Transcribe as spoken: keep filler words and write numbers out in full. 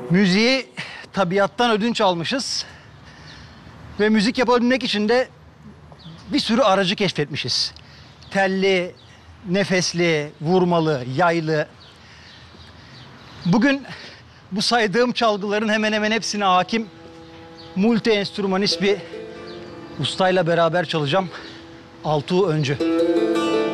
Müziği tabiattan ödünç almışız. Ve müzik yapabilmek için de bir sürü aracı keşfetmişiz. Telli, nefesli, vurmalı, yaylı. Bugün bu saydığım çalgıların hemen hemen hepsine hakim multi enstrümanist bir ustayla beraber çalacağım. Altuğ Öncü.